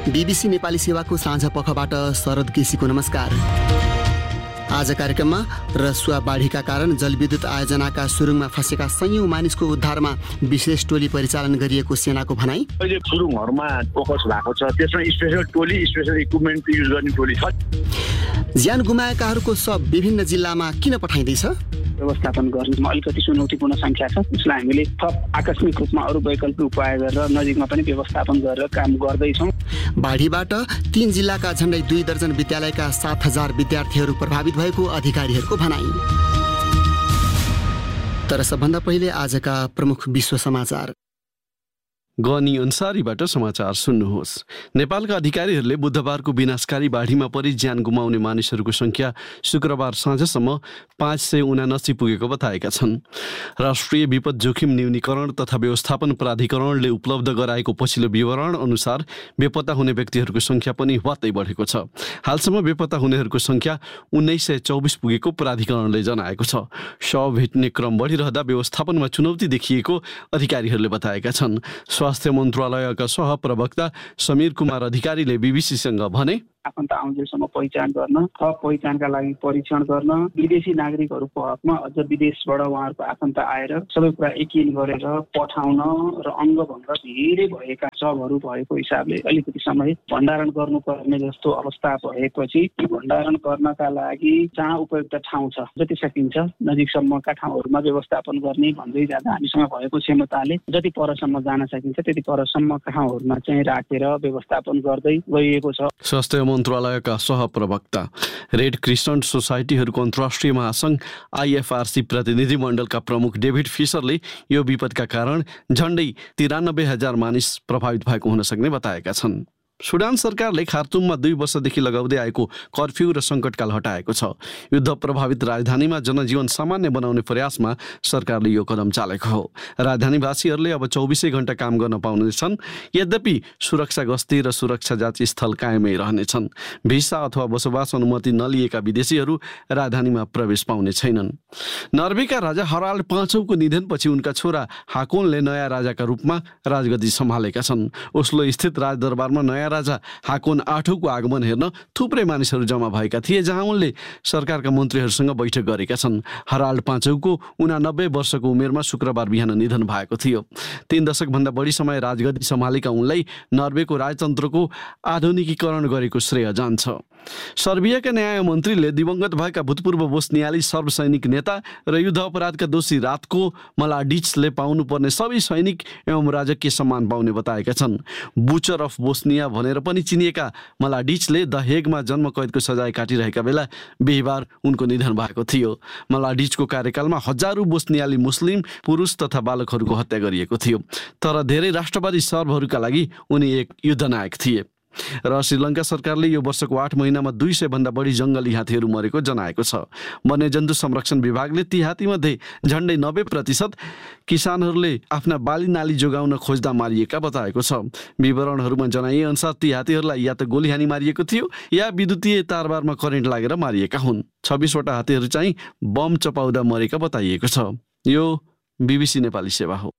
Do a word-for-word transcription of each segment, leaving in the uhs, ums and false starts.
BBC Nepali सेवाको साँझ पखबाट शरद केसीको नमस्कार। आज कार्यक्रममा रसुवा बाढीका कारण जलविद्युत आयोजनाका सुरुङमा फँसेका सयौं मानिसको उद्धारमा विशेष टोली परिचालन गरिएको सेनाको भनाई। अहिले सुरुङहरूमा फोकस भएको छ, त्यसमा स्पेशल टोली, स्पेशल इक्विपमेन्ट युज गर्ने टोली छ। ज्यान गुमाएकाहरूको सब विभिन्न जिल्लामा किन पठाइँदैछ? व्यवस्थापन गर्नुमा अलिकति चुनौतीपूर्ण सङ्ख्या छ, त्यसलाई हामीले थप आकस्मिक रूपमा अरू वैकल्पिक उपाय गरेर नजिकमा पनि व्यवस्थापन गरेर काम गर्दैछौँ। बाढीबाट तीन जिल्लाका झण्डै दुई दर्जन विद्यालयका सात हजार विद्यार्थीहरू प्रभावित भएको अधिकारीहरूको भनाई। तर सबभन्दा पहिले आजका प्रमुख विश्व समाचार। गनी अन्सारीबाट समाचार सुन्नुहोस्। नेपालका अधिकारीहरूले बुधबारको विनाशकारी बाढीमा परि ज्यान गुमाउने मानिसहरूको संख्या शुक्रबार साँझसम्म पाँच सय उनासी पुगेको बताएका छन्। राष्ट्रिय विपद जोखिम न्यूनीकरण तथा व्यवस्थापन प्राधिकरणले उपलब्ध गराएको पछिल्लो विवरण अनुसार बेपत्ता हुने व्यक्तिहरूको संख्या पनि वात्तै बढेको छ। हालसम्म बेपत्ता हुनेहरूको संख्या उन्नाइस सय चौबिस पुगेको प्राधिकरणले जनाएको छ। शव भेट्ने क्रम बढिरहँदा व्यवस्थापनमा चुनौती देखिएको अधिकारीहरूले बताएका छन्। स्वास्थ्य मन्त्रालयका सहप्रवक्ता समीर कुमार अधिकारीले बीबीसीसँग भने, आफन्त आउन्जेलसम्म पहिचान गर्न, थप पहिचानका लागि परीक्षण गर्न, विदेशी नागरिकहरूको हकमा अझ विदेशबाट उहाँहरूको आफन्त आएर सबै कुरा एकिन गरेर पठाउन र अङ्गभङ्ग धेरै भएका शवहरू भएको हिसाबले अलिकति समय भण्डारण गर्नुपर्ने जस्तो अवस्था भएपछि ती भण्डारण गर्नका लागि जहाँ उपयुक्त ठाउँ छ, जति सकिन्छ नजिकसम्मका ठाउँहरूमा व्यवस्थापन गर्ने भन्दै जाँदा हामीसँग भएको क्षमताले जति परसम्म जान सकिन्छ त्यति परसम्मका ठाउँहरूमा चाहिँ राखेर व्यवस्थापन गर्दै गइएको छ। स्वास्थ्य मन्त्रालयका सहप्रवक्ता रेड क्रिसेन्ट सोसाइटीहरूको अन्तर्राष्ट्रिय महासङ्घ आइएफआरसी प्रतिनिधिमण्डलका प्रमुख डेभिड फिसरले यो विपदका कारण झण्डै तिरानब्बे हजार मानिस प्रभावित भएको हुन सक्ने बताएका छन्। सुडान सरकारले खार्तुममा दुई वर्षदेखि लगाउँदै आएको कर्फ्यू र सङ्कटकाल हटाएको छ। युद्ध प्रभावित राजधानीमा जनजीवन सामान्य बनाउने प्रयासमा सरकारले यो कदम चालेको हो। राजधानीवासीहरूले अब चौबिसै घण्टा काम गर्न पाउनेछन्। यद्यपि सुरक्षा गस्ती र सुरक्षा जाँच स्थल कायमै रहनेछन्। भिसा अथवा बसोबास अनुमति नलिएका विदेशीहरू राजधानीमा प्रवेश पाउने छैनन्। नर्वेका राजा हराल्ड पाँचौँको निधनपछि उनका छोरा हाकोनले नयाँ राजाका रूपमा राजगद्दी सम्हालेका छन्। ओस्लो स्थित राजदरबारमा नयाँ राजा हाकोन आठौँको आगमन हेर्न थुप्रै मानिसहरू जम्मा भएका थिए, जहाँ उनले सरकारका मन्त्रीहरूसँग बैठक गरेका छन्। हराल्ड पाँचौँको उनानब्बे वर्षको उमेरमा शुक्रबार बिहान निधन भएको थियो। तीन दशकभन्दा बढी समय राजगद्दी सम्हालेका उनलाई नर्वेको राजतन्त्रको आधुनिकीकरण गरेको श्रेय जान्छ। सर्बियाका न्याय मन्त्रीले दिवंगत भएका भूतपूर्व बोस्नियाली सर्ब सैनिक नेता र युद्ध अपराधका दोषी रातको मलाडिचले पाउनुपर्ने सबै सैनिक एवं राजकीय सम्मान पाउने बताएका छन्। बुचर अफ बोस्निया भनेर पनि चिनिएका मलाडिचले द हेगमा जन्म कैदको सजाय काटिरहेका बेला बिहिबार उनको निधन भएको थियो। मलाडिचको कार्यकालमा हजारौं बोस्नियाली मुस्लिम पुरुष तथा बालकहरूको हत्या गरिएको थियो। तर धेरै राष्ट्रवादी सर्बहरूका लागि उनी एक युद्धनायक थिए। र श्रीलङ्का सरकारले यो वर्षको आठ महिनामा दुई सय भन्दा बढी जङ्गली हात्तीहरू मरेको जनाएको छ। वन्यजन्तु संरक्षण विभागले ती हात्तीमध्ये झण्डै नब्बे प्रतिशत किसानहरूले आफ्ना बाली नाली जोगाउन खोज्दा मारिएका बताएको छ। विवरणहरूमा जनाइए अनुसार ती हात्तीहरूलाई या त गोली हानी मारिएको थियो या विद्युतीय तारबारमा करेन्ट लागेर मारिएका हुन्। छब्बिसवटा हात्तीहरू चाहिँ बम चपाउँदा मरेका बताइएको छ। यो बीबीसी नेपाली सेवा हो।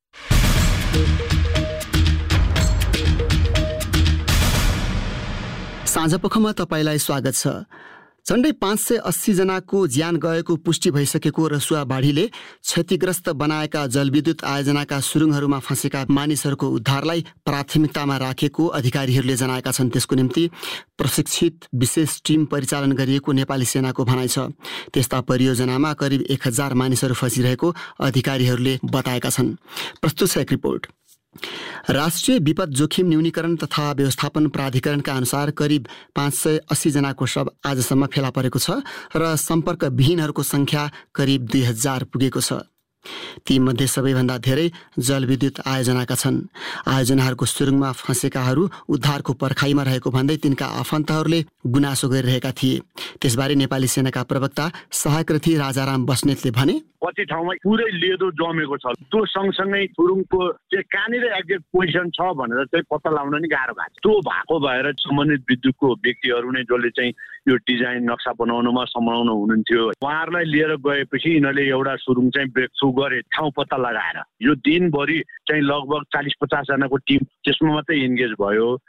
साँझपखमा तपाईँलाई स्वागत छ। झण्डै पाँच सय अस्सी जनाको ज्यान गएको पुष्टि भइसकेको रसुवा बाढीले क्षतिग्रस्त बनाएका जलविद्युत आयोजनाका सुरुङहरूमा फँसेका मानिसहरूको उद्धारलाई प्राथमिकतामा राखेको अधिकारीहरूले जनाएका छन्। त्यसको निम्ति प्रशिक्षित विशेष टिम परिचालन गरिएको नेपाली सेनाको भनाइ छ। त्यस्ता परियोजनामा करिब एक हजार मानिसहरू फँसिरहेको अधिकारीहरूले बताएका छन्। प्रस्तुत छ एक रिपोर्ट। राष्ट्रिय विपद जोखिम न्यूनीकरण तथा व्यवस्थापन प्राधिकरणका अनुसार करिब पाँच सय अस्सी जनाको शव आजसम्म फेला परेको छ र सम्पर्क विहीनहरूको संख्या करिब दुई हजार पुगेको छ। तीमध्ये सबैभन्दा धेरै जलविद्युत आयोजनाका छन्। आयोजनाहरूको सुरुङमा फँसेकाहरू उद्धारको पर्खाइमा रहेको भन्दै तिनका आफन्तहरूले गुनासो गरिरहेका थिए। त्यसबारे नेपाली सेनाका प्रवक्ता सहायक रथी राजाराम बस्नेतले भने, कति ठाउँमा पुरै लेदो जमेको छ। त्यो सँगसँगै सुरुङको चाहिँ कहाँनिर एक्ज्याक्ट पोजिसन छ भनेर चाहिँ पत्ता लगाउन नि गाह्रो भएको छ। त्यो भएको भएर सम्बन्धित विद्युतको व्यक्तिहरू नै जसले चाहिँ यो डिजाइन नक्सा बनाउनमा सम्झाउनु हुनुहुन्थ्यो, उहाँहरूलाई लिएर गएपछि यिनीहरूले एउटा सुरुङ चाहिँ ब्रेक थ्रु गरे ठाउँ पत्ता लगाएर। यो दिनभरि चाहिँ लगभग चालिस पचास जनाको टिम त्यसमा मात्रै इन्गेज भयो।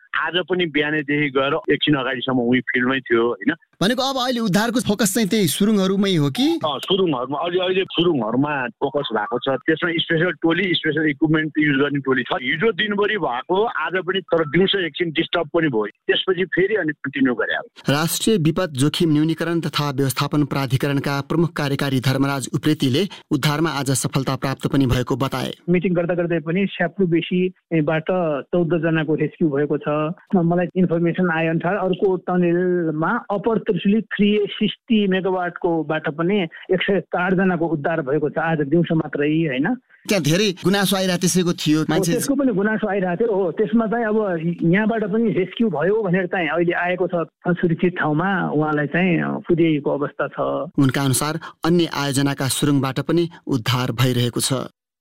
आज पनि बिहानैदेखि गएर एकछिन अगाडिसम्म उही फिल्डमै थियो होइन। भनेको अब अहिले उद्धारको फोकस चाहिँ त्यही सुरुङहरूमै हो कि? सुरुङहरूमा अहिले अहिले सुरुङहरूमा फोकस भएको छ। त्यसमा स्पेसल टोली स्पेसल इक्विपमेन्ट युज गर्ने टोली छ। हिजो दिनभरि भएको आज पनि, तर दिउँसो एकछिन डिस्टर्ब पनि भयो, त्यसपछि फेरि अनि कन्टिन्यू गरे। राष्ट्रिय विपद जोखिम न्यूनीकरण तथा व्यवस्थापन प्राधिकरणका प्रमुख कार्यकारी धर्मराज उप्रेतीले उद्धारमा आज सफलता प्राप्त पनि भएको बताए। मिटिङ गर्दा गर्दै पनि स्याप्लु बेसीबाट चौध जनाको रेस्क्यु भएको छ। मलाई इन्फर्मेसन आए अनुसार अर्को टनेलमा अपर त्रिशुली थ्री सिक्सटी मेगावाटको बाट पनि एक सय चार जनाको उद्धार भएको छ आज दिउँसो मात्रै होइन। त्यहाँ धेरै गुनासो आइरहेको त्यसैको थियो, मान्छे त्यसको पनि गुनासो आइरहेको थियो हो। त्यसमा चाहिँ अब यहाँबाट पनि रेस्क्यु भयो भनेर चाहिँ अहिले आएको छ सुरक्षित ठाउँमा, उहाँलाई चाहिँ पुर्याइएको अवस्था छ। उनका अनुसार अन्य आयोजनाका सुरुङबाट पनि उद्धार भइरहेको छ।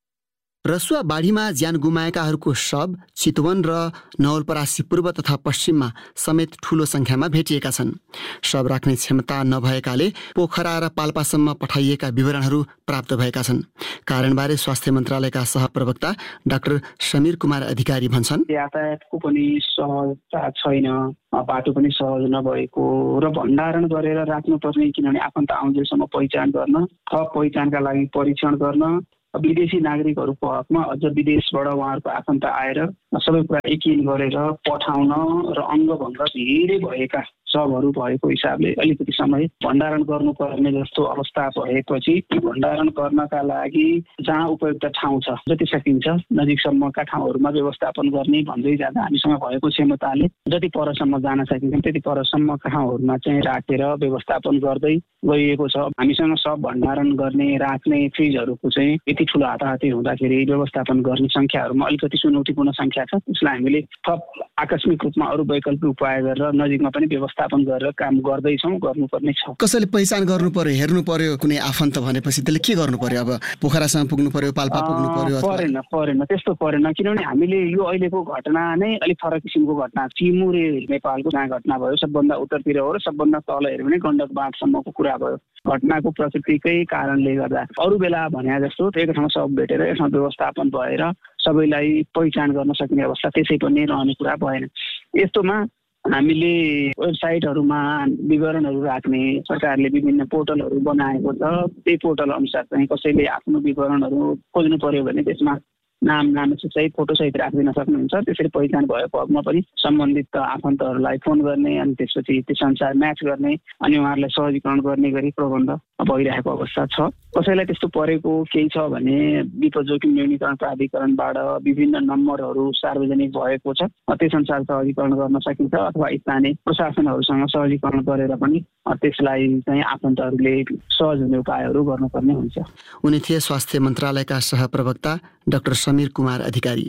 रसुवा बाढीमा ज्यान गुमाएकाहरूको शव चितवन र नवलपरासी पूर्व तथा पश्चिममा समेत ठूलो संख्यामा भेटिएका छन्। शव राख्ने क्षमता नभएकाले पोखरा र पाल्पासम्म पठाइएका विवरणहरू प्राप्त भएका छन्। कारणबारे स्वास्थ्य मन्त्रालयका सहप्रवक्ता डाक्टर समीर कुमार अधिकारी भन्छन्, यातायातको पनि सहजता छैन, बाटो पनि सहज नभएको र भण्डारण गरेर राख्नुपर्ने, किनभने आफन्त आउन्जेलसम्म पहिचान गर्न, थप पहिचानका लागि परीक्षण गर्न, विदेशी नागरिकहरूको हकमा अझ विदेशबाट उहाँहरूको आफन्त आएर सबै कुरा यकिन गरेर पठाउन र अङ्गभङ्ग धेरै भएका शवहरू भएको हिसाबले अलिकति समय भण्डारण गर्नुपर्ने जस्तो अवस्था भएपछि ती भण्डारण गर्नका लागि जहाँ उपयुक्त ठाउँ छ जति सकिन्छ नजिकसम्मका ठाउँहरूमा व्यवस्थापन गर्ने भन्दै जाँदा हामीसँग भएको क्षमताले जति परसम्म जान सकिन्छ त्यति परसम्मका ठाउँहरूमा चाहिँ राखेर व्यवस्थापन गर्दै गइएको छ। हामीसँग सब भण्डारण गर्ने राख्ने फ्रिजहरूको चाहिँ यति ठुलो हाताहाती हुँदाखेरि व्यवस्थापन गर्ने सङ्ख्याहरूमा अलिकति चुनौतीपूर्ण सङ्ख्या छ। त्यसलाई हामीले थप आकस्मिक रूपमा अरू वैकल्पिक उपाय गरेर नजिकमा पनि व्यवस्थापन गरेर काम गर्दैछौँ, गर्नुपर्ने छ। कसैले पहिचान गर्नु पर्यो, हेर्नु पर्यो, कुनै आफन्त भनेपछि त्यसले के गर्नु पर्यो? अब पोखरासम्म पुग्नु पर्यो, पाल्पा पुग्नु पर्यो? परेन परेन त्यस्तो परेन, किनभने हामीले यो अहिलेको घटना नै अलिक फरक किसिमको घटना। चिमुरे नेपालको जहाँ घटना भयो सबभन्दा उत्तरतिर हो र सबभन्दा तल हेऱ्यो भने गण्डक बाँधसम्मको कुरा भयो। घटनाको प्रकृतिकै कारणले गर्दा अरू बेला भने जस्तो एक ठाउँ सब भेटेर यसमा व्यवस्थापन भएर सबैलाई पहिचान गर्न सक्ने अवस्था त्यसै पनि रहने कुरा भएन। यस्तोमा हामीले वेबसाइटहरूमा विवरणहरू राख्ने सरकारले विभिन्न पोर्टलहरू बनाएको छ। त्यही पोर्टल अनुसार चाहिँ कसैले आफ्नो विवरणहरू खोज्नु पर्यो भने त्यसमा नाम नामसहित फोटोसहित राखिदिन सक्नुहुन्छ। त्यसरी पहिचान भएको हकमा पनि सम्बन्धित आफन्तहरूलाई फोन गर्ने अनि त्यसपछि त्यस अनुसार म्याच गर्ने अनि उहाँहरूलाई सहजीकरण गर्ने गरी प्रबन्ध भइरहेको अवस्था छ। कसैलाई त्यस्तो परेको केही छ भने विपद जोखिम न्यूनीकरण प्राधिकरणबाट विभिन्न नम्बरहरू सार्वजनिक भएको छ, त्यसअनुसार सहजीकरण गर्न सकिन्छ अथवा स्थानीय प्रशासनहरूसँग सहजीकरण गरेर पनि त्यसलाई चाहिँ आफन्तहरूले सहज हुने उपायहरू गर्नुपर्ने हुन्छ। उनी थिए स्वास्थ्य मन्त्रालयका सहप्रवक्ता डाक्टर समीर कुमार अधिकारी।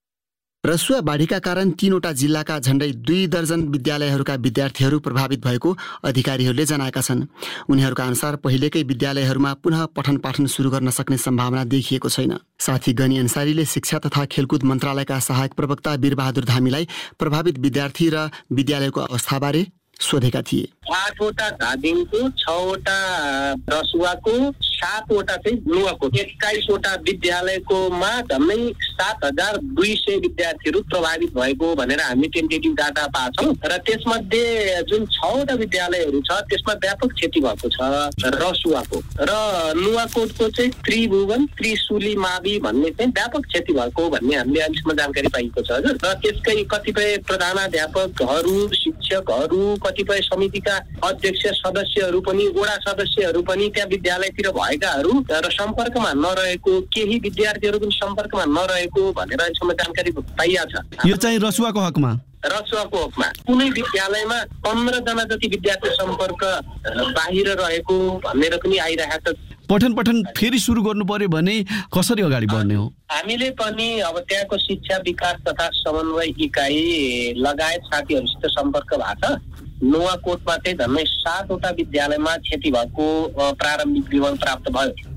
रसुवा बाढीका कारण तीनवटा जिल्लाका झण्डै दुई दर्जन विद्यालयहरूका विद्यार्थीहरू प्रभावित भएको अधिकारीहरूले जनाएका छन्। उनीहरूका अनुसार पहिलेकै विद्यालयहरूमा पुनः पठन पाठन सुरु गर्न सक्ने सम्भावना देखिएको छैन। साथी गनी अन्सारीले शिक्षा तथा खेलकुद मन्त्रालयका सहायक प्रवक्ता वीरबहादुर धामीलाई प्रभावित विद्यार्थी र विद्यालयको अवस्थाबारे सोधेका थिए। आठवटा धादिङको, छवटा रसुवाको, सातवटा चाहिँ नुवाकोट, एक्काइसवटा विद्यालयकोमा झन्डै सात हजार दुई सय विद्यार्थीहरू प्रभावित भएको भनेर हामी टेन्टेटिभ डाटा पाछौँ र त्यसमध्ये जुन छवटा विद्यालयहरू छ त्यसमा व्यापक क्षति भएको छ रसुवाको र नुवाकोटको चाहिँ त्रिभुवन त्रिशुली मावि भन्ने चाहिँ व्यापक क्षति भएको भन्ने हामीले अहिलेसम्म जानकारी पाइएको छ हजुर। र त्यसकै कतिपय प्रधानाध्यापकहरू, शिक्षकहरू, कतिपय समितिका अध्यक्ष सदस्यहरू पनि, वडा सदस्यहरू पनि त्यहाँ विद्यालयतिर भएकाहरू र सम्पर्कमा नरहेको, केही विद्यार्थीहरू पनि सम्पर्कमा नरहेको भनेर अहिलेसम्म जानकारी पाइएको छ। यो चाहिँ रसुवाको हकमा रसुवाको हकमा कुनै विद्यालयमा पन्ध्र जना जति विद्यार्थी सम्पर्क बाहिर रहेको भनेर पनि आइरहेको छ। पठन पठन फेरि सुरु गर्नु पर्यो भने कसरी अगाडि बढ्ने हो? हामीले पनि अब त्यहाँको शिक्षा विकास तथा समन्वय इकाइ लगायत साथीहरूसित सम्पर्क भएको छ। नुवाकोटमा चाहिँ झन्डै सातवटा विद्यालयमा क्षति भएको प्रारम्भिक विवरण प्राप्त भयो।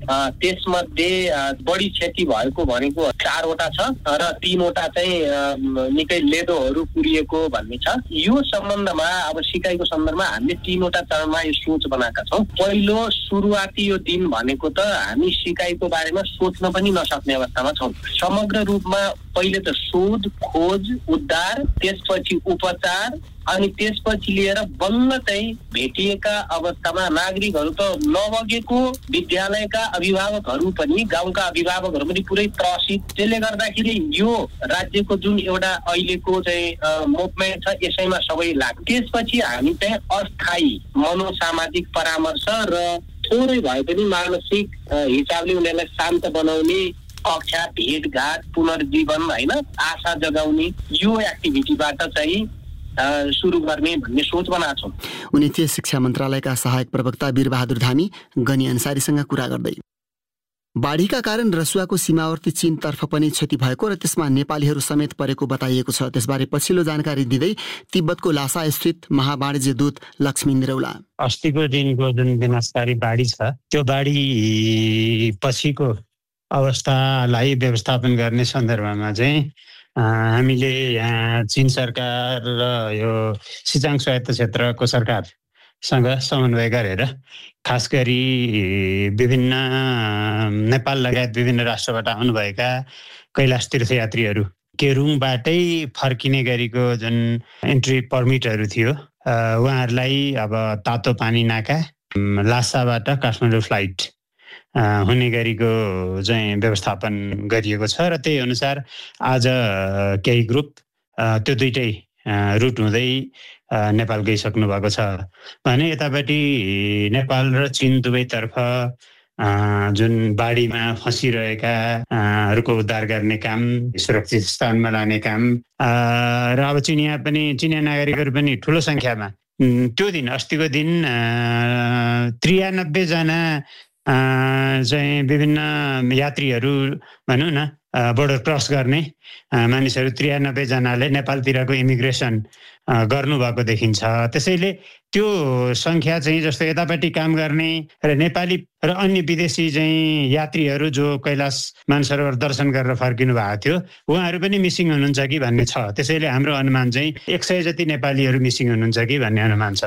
त्यसमध्ये बढी क्षति भएको भनेको चारवटा छ र तीनवटा चाहिँ निकै लेदोहरू पुरिएको भन्ने छ। यो सम्बन्धमा अब सिकाइको सन्दर्भमा हामीले तीनवटा चरणमा यो सोच बनाएका छौँ। पहिलो सुरुवाती यो दिन भनेको त हामी सिकाइको बारेमा सोच्न पनि नसक्ने अवस्थामा छौँ। समग्र रूपमा पहिले त शोध, खोज, उद्धार, त्यसपछि उपचार अनि त्यसपछि लिएर बल्ल चाहिँ भेटिएका अवस्थामा नागरिकहरू त नबगेको, विद्यालयका अभिभावकहरू पनि, गाउँका अभिभावकहरू पनि पुरै त्रसित। त्यसले गर्दाखेरि यो राज्यको जुन एउटा अहिलेको चाहिँ मुभमेन्ट छ यसैमा सबै लाग्छ। त्यसपछि हामी चाहिँ अस्थायी मनोसामाजिक परामर्श र थोरै भए पनि मानसिक हिसाबले उनीहरूलाई शान्त बनाउने कक्षा, भेटघाट, पुनर्जीवन होइन आशा जगाउने यो एक्टिभिटीबाट चाहिँ सुरु गर्ने भन्ने सोच बनाएको छौँ। उनी थिए शिक्षा मन्त्रालयका सहायक प्रवक्ता वीरबहादुर धामी गनी अन्सारीसँग कुरा गर्दै। बाढीका कारण रसुवाको सीमावर्ती चीनतर्फ पनि क्षति भएको र त्यसमा नेपालीहरू समेत परेको बताइएको छ। त्यसबारे पछिल्लो जानकारी दिँदै तिब्बतको लासा स्थित महावाणिज्य दूत लक्ष्मी निरौला। अस्तिको दिनको जुन विनाशकारी बाढी छ त्यो बाढी पछिको अवस्थालाई व्यवस्थापन गर्ने सन्दर्भमा चाहिँ हामीले यहाँ चीन सरकार र यो सिजाङ स्वायत्त क्षेत्रको सरकारसँग समन्वय गरेर खास गरी विभिन्न नेपाल लगायत विभिन्न राष्ट्रबाट आउनुभएका कैलाश तीर्थयात्रीहरू केरुङबाटै फर्किने गरीको जुन एन्ट्री पर्मिटहरू थियो उहाँहरूलाई अब तातो पानी नाका लासाबाट काठमाडौँ फ्लाइट हुने गरीको चाहिँ व्यवस्थापन गरिएको छ र त्यही अनुसार आज केही ग्रुप त्यो दुईटै रुट हुँदै नेपाल गइसक्नु भएको छ भने यतापट्टि नेपाल र चीन दुवैतर्फ जुन बाढीमा फँसिरहेकाहरूको उद्धार गर्ने काम, सुरक्षित स्थानमा लाने काम र अब चिनिया पनि चिनिया नागरिकहरू पनि ठुलो सङ्ख्यामा त्यो दिन अस्तिको दिन त्रियानब्बे जना चाहिँ विभिन्न यात्रीहरू भनौँ न बोर्डर क्रस गर्ने मानिसहरू त्रियानब्बे जनाले नेपालतिरको इमिग्रेसन गर्नुभएको देखिन्छ। त्यसैले त्यो सङ्ख्या चाहिँ जस्तो यतापट्टि काम गर्ने र नेपाली र अन्य विदेशी चाहिँ यात्रीहरू जो कैलाश मानसरोवर दर्शन गरेर फर्किनु भएको थियो उहाँहरू पनि मिसिङ हुनुहुन्छ कि भन्ने छ। त्यसैले हाम्रो अनुमान चाहिँ एक सय जति नेपालीहरू मिसिङ हुनुहुन्छ कि भन्ने अनुमान छ।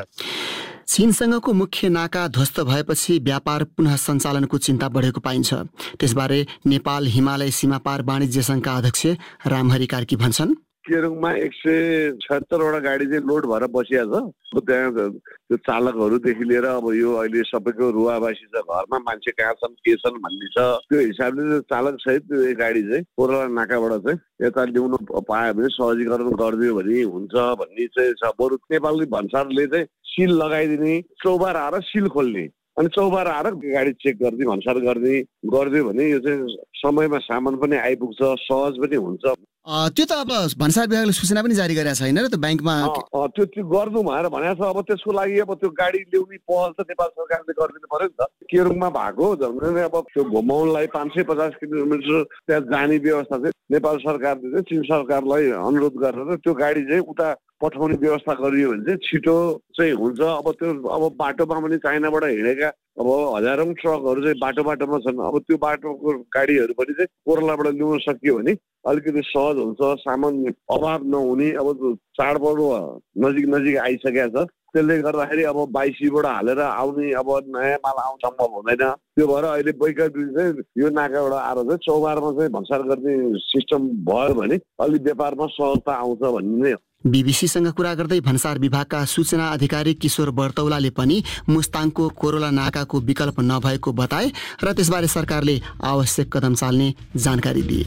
चीनसँगको मुख्य नाका ध्वस्त भएपछि व्यापार पुनः सञ्चालनको चिन्ता बढेको पाइन्छ। त्यसबारे नेपाल हिमालय सीमापार वाणिज्य सङ्घका अध्यक्ष रामहरि कार्की भन्छन्, केरुङमा एक सय छत्तरवटा गाडी चाहिँ लोड भएर बसिएको छ। त्यहाँ त्यो चालकहरूदेखि लिएर अब यो अहिले सबैको रुवावासी छ, घरमा मान्छे कहाँ छन् के छन् भन्ने छ। त्यो हिसाबले चालक सहित त्यो गाडी चाहिँ कोरोला नाकाबाट चाहिँ यता ल्याउनु पायो भने सहजीकरण गरिदियो भने हुन्छ भन्ने चाहिँ छ। बरु नेपाली भन्सारले चाहिँ सिल लगाइदिने, चौबार आएर सिल खोल्ने अनि चौबार आएर गाडी चेक गरिदिने, भन्सार गर्ने गरिदियो भने यो चाहिँ समयमा सामान पनि आइपुग्छ, सहज पनि हुन्छ। त्यो त अब भन्सार विभागले सूचना पनि जारी गरेको छैन र त्यो ब्याङ्कमा त्यो त्यो गर्नु भएर भनेको छ। अब त्यसको लागि अब त्यो गाडी ल्याउने पहल त नेपाल सरकारले गरिदिनु पर्यो नि त। केरुङमा भएको झन् अब त्यो घुमाउनलाई पाँच सय पचास किलोमिटर त्यहाँ जाने व्यवस्था चाहिँ नेपाल सरकारले चाहिँ चीन सरकारलाई अनुरोध गरेर त्यो गाडी चाहिँ उता पठाउने व्यवस्था गरियो भने चाहिँ छिटो चाहिँ हुन्छ। अब त्यो अब बाटोमा पनि चाइनाबाट हिँडेका अब हजारौँ ट्रकहरू चाहिँ बाटो बाटोमा छन्। अब त्यो बाटोको गाडीहरू पनि चाहिँ कोरोलाबाट ल्याउन सकियो भने अलिकति सहज हुन्छ, सामान अभाव नहुने। अब चाडपर्व नजिक नजिक आइसकेको छ, त्यसले गर्दाखेरि अब बाइसीबाट हालेर आउने अब नयाँ माल आउनु सम्भव हुँदैन। त्यो भएर अहिले वैकल्पिक चाहिँ यो नाकाबाट आएर चाहिँ चौबारमा चाहिँ भन्सार गर्ने सिस्टम भयो भने अलिक व्यापारमा सहजता आउँछ भन्ने नै हो। बीबीसीसँग कुरा गर्दै भन्सार विभागका सूचना अधिकारी किशोर बर्तौलाले पनि मुस्ताङको कोरोला नाकाको विकल्प नभएको बताए र त्यसबारे सरकारले आवश्यक कदम चाल्ने जानकारी दिए।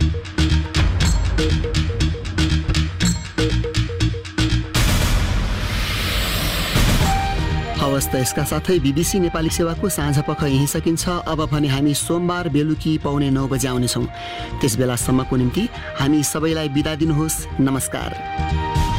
हवस् त यसका साथै बीबीसी नेपाली सेवाको साँझ पख यहीँ सकिन्छ। अब भने हामी सोमबार बेलुकी पाउने नौ बजे आउनेछौँ। त्यस बेलासम्मको निम्ति हामी सबैलाई बिदा दिनुहोस्। नमस्कार।